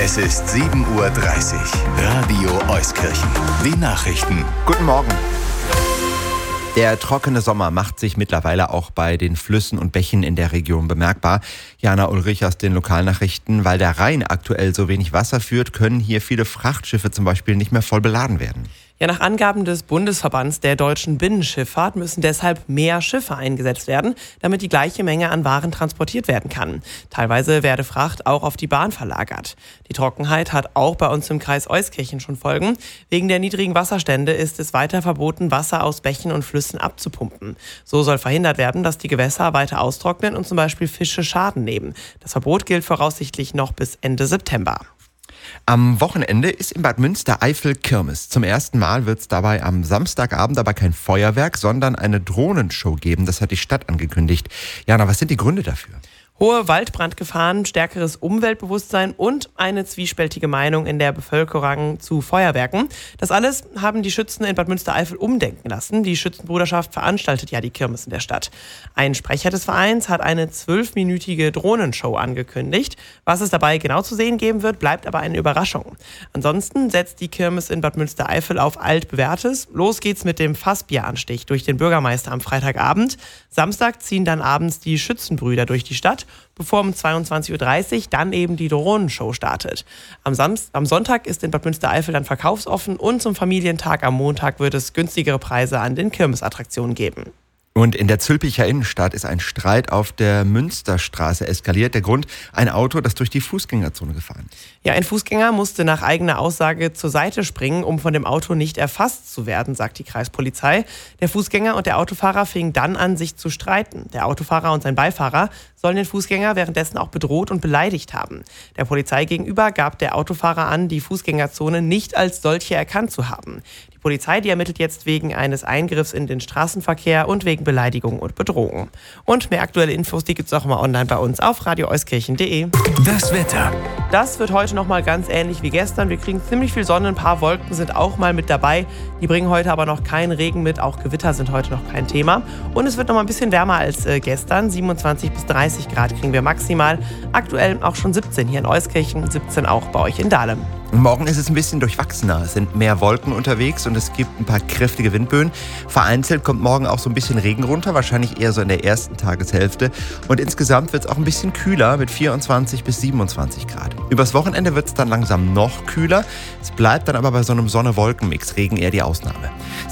Es ist 7:30 Uhr. Radio Euskirchen. Die Nachrichten. Guten Morgen. Der trockene Sommer macht sich mittlerweile auch bei den Flüssen und Bächen in der Region bemerkbar. Jana Ulrich aus den Lokalnachrichten. Weil der Rhein aktuell so wenig Wasser führt, können hier viele Frachtschiffe zum Beispiel nicht mehr voll beladen werden. Ja, nach Angaben des Bundesverbands der deutschen Binnenschifffahrt müssen deshalb mehr Schiffe eingesetzt werden, damit die gleiche Menge an Waren transportiert werden kann. Teilweise werde Fracht auch auf die Bahn verlagert. Die Trockenheit hat auch bei uns im Kreis Euskirchen schon Folgen. Wegen der niedrigen Wasserstände ist es weiter verboten, Wasser aus Bächen und Flüssen abzupumpen. So soll verhindert werden, dass die Gewässer weiter austrocknen und zum Beispiel Fische Schaden nehmen. Das Verbot gilt voraussichtlich noch bis Ende September. Am Wochenende ist in Bad Münstereifel Kirmes. Zum ersten Mal wird es dabei am Samstagabend aber kein Feuerwerk, sondern eine Drohnenshow geben. Das hat die Stadt angekündigt. Jana, was sind die Gründe dafür? Hohe Waldbrandgefahren, stärkeres Umweltbewusstsein und eine zwiespältige Meinung in der Bevölkerung zu Feuerwerken. Das alles haben die Schützen in Bad Münstereifel umdenken lassen. Die Schützenbruderschaft veranstaltet ja die Kirmes in der Stadt. Ein Sprecher des Vereins hat eine 12-minütige Drohnenshow angekündigt. Was es dabei genau zu sehen geben wird, bleibt aber eine Überraschung. Ansonsten setzt die Kirmes in Bad Münstereifel auf altbewährtes. Los geht's mit dem Fassbieranstich durch den Bürgermeister am Freitagabend. Samstag ziehen dann abends die Schützenbrüder durch die Stadt, bevor um 22:30 Uhr dann eben die Drohnenshow startet. Am Sonntag ist in Bad Münstereifel dann verkaufsoffen und zum Familientag am Montag wird es günstigere Preise an den Kirmesattraktionen geben. Und in der Zülpicher Innenstadt ist ein Streit auf der Münsterstraße eskaliert. Der Grund: ein Auto, das durch die Fußgängerzone gefahren ist. Ja, ein Fußgänger musste nach eigener Aussage zur Seite springen, um von dem Auto nicht erfasst zu werden, sagt die Kreispolizei. Der Fußgänger und der Autofahrer fingen dann an, sich zu streiten. Der Autofahrer und sein Beifahrer sollen den Fußgänger währenddessen auch bedroht und beleidigt haben. Der Polizei gegenüber gab der Autofahrer an, die Fußgängerzone nicht als solche erkannt zu haben. Die Polizei, die ermittelt jetzt wegen eines Eingriffs in den Straßenverkehr und wegen Beleidigung und Bedrohung. Und mehr aktuelle Infos, die gibt's auch immer online bei uns auf radioeuskirchen.de. Das Wetter. Das wird heute nochmal ganz ähnlich wie gestern. Wir kriegen ziemlich viel Sonne, ein paar Wolken sind auch mal mit dabei. Die bringen heute aber noch keinen Regen mit, auch Gewitter sind heute noch kein Thema. Und es wird nochmal ein bisschen wärmer als gestern, 27 bis 30 Grad kriegen wir maximal. Aktuell auch schon 17 hier in Euskirchen, 17 auch bei euch in Dahlem. Morgen ist es ein bisschen durchwachsener. Es sind mehr Wolken unterwegs und es gibt ein paar kräftige Windböen. Vereinzelt kommt morgen auch so ein bisschen Regen runter, wahrscheinlich eher so in der ersten Tageshälfte. Und insgesamt wird es auch ein bisschen kühler mit 24 bis 27 Grad. Übers Wochenende wird es dann langsam noch kühler. Es bleibt dann aber bei so einem Sonne-Wolken-Mix. Regen eher die Ausnahme.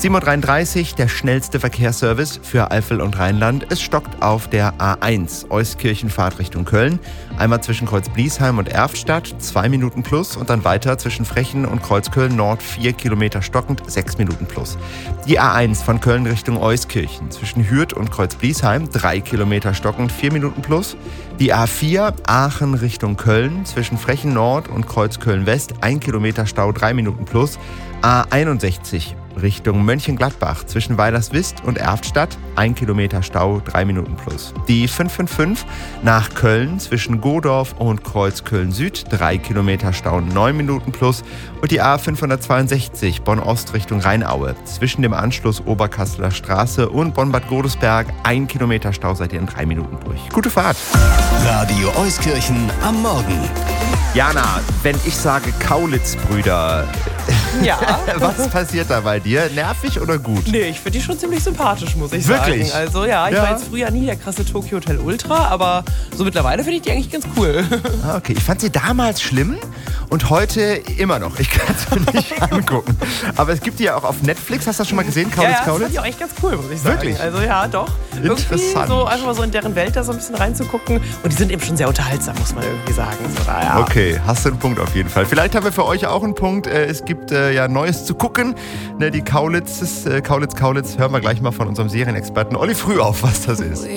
7:33 Uhr, der schnellste Verkehrsservice für Eifel und Rheinland. Es stockt auf der A1 Euskirchen-Fahrt Richtung Köln. Einmal zwischen Kreuzbliesheim und Erftstadt, 2 Minuten plus. Und dann weiter zwischen Frechen und Kreuzköln Nord 4 Kilometer stockend, 6 Minuten plus. Die A1 von Köln Richtung Euskirchen zwischen Hürth und Kreuzbliesheim 3 Kilometer stockend, 4 Minuten plus. Die A4 Aachen Richtung Köln zwischen Frechen Nord und Kreuzköln West 1 Kilometer Stau, 3 Minuten plus. A61 Richtung Mönchengladbach zwischen Weilerswist und Erftstadt 1 Kilometer Stau, 3 Minuten plus. Die 555 nach Köln zwischen Godorf und Kreuzköln Süd 3 Kilometer Stau, 9 Minuten plus. Und die A562 Bonn-Ost Richtung Rheinaue zwischen dem Anschluss Oberkasseler Straße und Bonn-Bad Godesberg 1 Kilometer Stau, seid ihr in 3 Minuten durch. Gute Fahrt! Radio Euskirchen am Morgen. Jana, wenn ich sage Kaulitz-Brüder, Ja. was passiert da bei dir? Nervig oder gut? Nee, ich finde die schon ziemlich sympathisch, muss ich Wirklich? sagen. Also ja, ich war jetzt früher nie der krasse Tokyo Hotel Ultra, aber so mittlerweile finde ich die eigentlich ganz cool. Okay, ich fand sie damals schlimm und heute immer noch. Ich kann es mir nicht angucken. Aber es gibt die ja auch auf Netflix. Hast du das schon mal gesehen? Kaulitz, Das Kaulitz? fand ich auch echt ganz cool, muss ich sagen. Wirklich? Also ja, doch. Irgendwie Interessant. so einfach mal so in deren Welt da so ein bisschen reinzugucken. Und die sind eben schon sehr unterhaltsam, muss man irgendwie sagen. So, ja. Okay, hast du einen Punkt auf jeden Fall. Vielleicht haben wir für euch auch einen Punkt. Es gibt ja Neues zu gucken. Die Kaulitz, hören wir gleich mal von unserem Serienexperten Olli Frühauf, was das ist.